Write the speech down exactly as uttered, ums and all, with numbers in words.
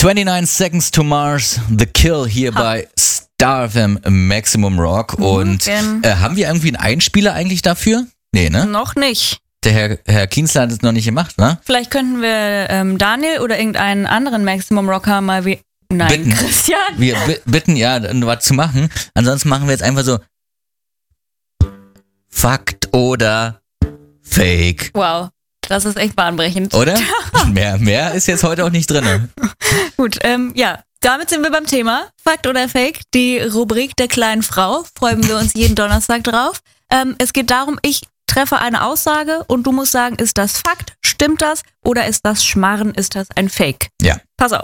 neunundzwanzig Seconds to Mars, The Kill hier ha. bei Star F M Maximum Rock. Und äh, haben wir irgendwie einen Einspieler eigentlich dafür? Nee, ne? Noch nicht. Der Herr, Herr Kienzler hat es noch nicht gemacht, ne? Vielleicht könnten wir ähm, Daniel oder irgendeinen anderen Maximum Rocker mal wie... Nein, bitten. Christian. Wir b- bitten, ja, was zu machen. Ansonsten machen wir jetzt einfach so Fakt oder Fake. Wow, das ist echt bahnbrechend. Oder? mehr, mehr ist jetzt heute auch nicht drin. Gut, ähm, ja, damit sind wir beim Thema Fakt oder Fake, die Rubrik der kleinen Frau. Freuen wir uns jeden Donnerstag drauf. Ähm, es geht darum, ich treffe eine Aussage und du musst sagen, ist das Fakt, stimmt das oder ist das Schmarren, ist das ein Fake? Ja. Pass auf.